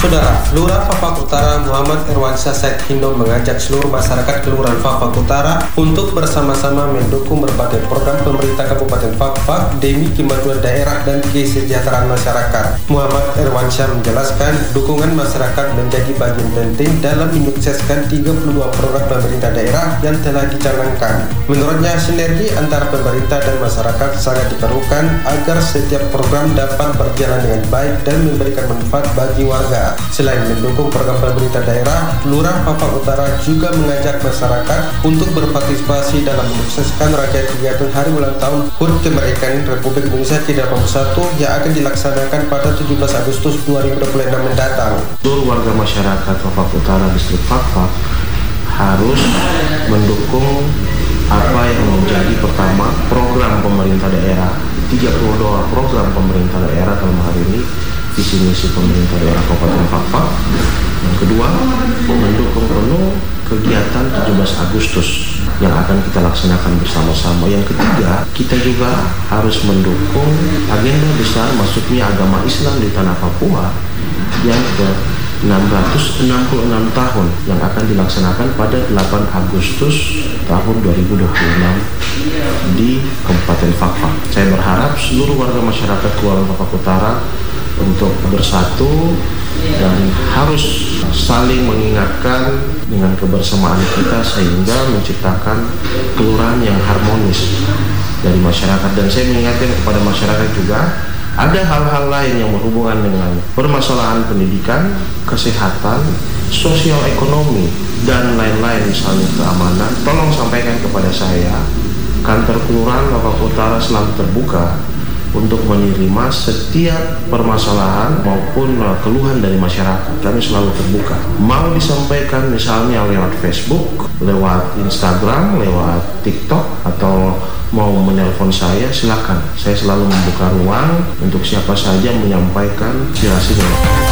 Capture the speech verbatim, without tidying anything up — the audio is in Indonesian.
Saudara, Lurah Fafak Utara Muhammad Irwansyah Said Hindo mengajak seluruh masyarakat Kelurahan Fafak Utara untuk bersama-sama mendukung berbagai program pemerintah Kabupaten Fafak demi kemajuan daerah dan kesejahteraan masyarakat. Muhammad Irwansyah menjelaskan dukungan masyarakat menjadi bagian penting dalam menyukseskan tiga puluh dua program pemerintah daerah yang telah dicanangkan. Menurutnya, sinergi antara pemerintah dan masyarakat sangat diperlukan agar setiap program dapat berjalan dengan baik dan memberikan manfaat bagi warga. Selain mendukung program pemerintah daerah, Lurah Fafak Utara juga mengajak masyarakat untuk berpartisipasi dalam menyukseskan rangkaian kegiatan hari ulang tahun H U T Kemerdekaan Republik Indonesia ke delapan puluh satu yang akan dilaksanakan pada tujuh belas Agustus dua ribu dua puluh enam mendatang. Seluruh warga masyarakat Fafak Utara Distrik Fafak harus mendukung apa yang menjadi pertama program pemerintah daerah, tiga puluh dua program pemerintah daerah dalam hari ini, visi misi pemerintah daerah Kabupaten Fafak. Yang kedua, mendukung penuh kegiatan tujuh belas Agustus yang akan kita laksanakan bersama-sama. Yang ketiga, kita juga harus mendukung agenda besar masuknya agama Islam di tanah Papua yang ke enam ratus enam puluh enam tahun yang akan dilaksanakan pada delapan Agustus tahun dua ribu dua puluh enam di Kabupaten Fafak. Saya berharap seluruh warga masyarakat Kelurahan Fafak Utara untuk bersatu dan harus saling mengingatkan dengan kebersamaan kita sehingga menciptakan kelurahan yang harmonis dari masyarakat. Dan saya mengingatkan kepada masyarakat juga, ada hal-hal lain yang berhubungan dengan permasalahan pendidikan, kesehatan, sosial ekonomi, dan lain-lain, misalnya keamanan. Tolong sampaikan kepada saya. Kantor Kelurahan Fafak Utara selalu terbuka untuk menerima setiap permasalahan maupun keluhan dari masyarakat. Kami selalu terbuka. Mau disampaikan misalnya lewat Facebook, lewat Instagram, lewat TikTok, atau mau menelpon saya, silakan. Saya selalu membuka ruang untuk siapa saja menyampaikan aspirasinya.